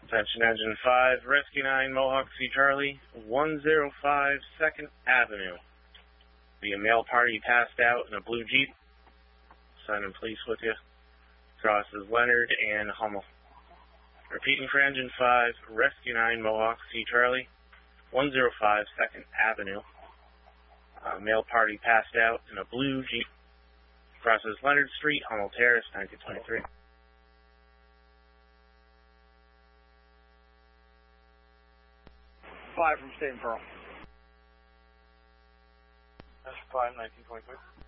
Attention Engine 5, Rescue 9, Mohawk C. Charlie, 105 2nd Avenue. The male party passed out in a blue Jeep. Sending police with you. Crosses Leonard and Hummel. Repeating for Engine 5, Rescue 9, Mohawk C. Charlie, 105 2nd Avenue. Male party passed out in a blue Jeep. Crosses Leonard Street, Hummel Terrace, 1923. 5 from State and Pearl. That's 5, 1923.